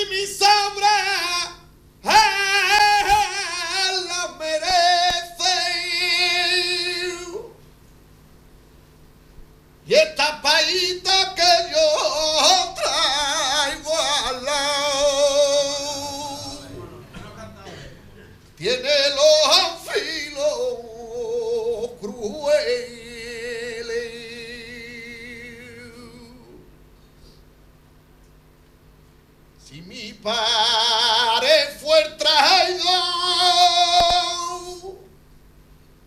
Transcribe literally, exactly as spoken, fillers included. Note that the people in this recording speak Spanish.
mi sobra eh, la merece. Y esta paita que yo traigo al lado tiene los filos crueles. Si mi padre